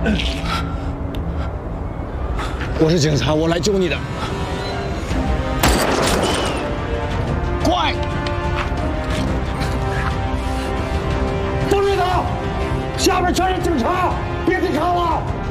我是警察，我来救你的。快！都别走，下面全是警察，别抵抗了。